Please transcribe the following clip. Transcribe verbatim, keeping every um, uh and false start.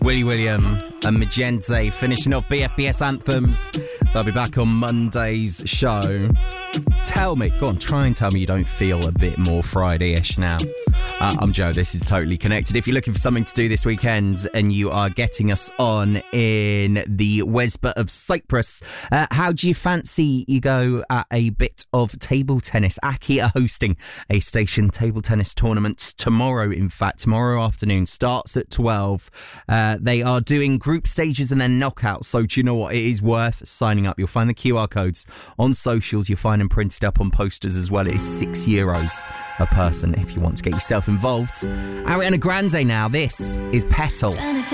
Willie William and Magente finishing off B F B S Anthems. They'll be back on Monday's show. Tell me, go on, try and tell me you don't feel a bit more Friday-ish now. Uh, I'm Joe, this is Totally Connected. If you're looking for something to do this weekend and you are getting us on in the Wesbot of Cyprus, uh, how do you fancy you go at a bit of table tennis? Aki are hosting a station table tennis tournament tomorrow, in fact. Tomorrow afternoon, starts at twelve. Uh, they are doing group stages and then knockouts, so do you know what? It is worth signing up. You'll find the Q R codes on socials. You'll find them printed up on posters as well. It is six euros a person if you want to get yourself involved. Ariana Grande now. This is Petal.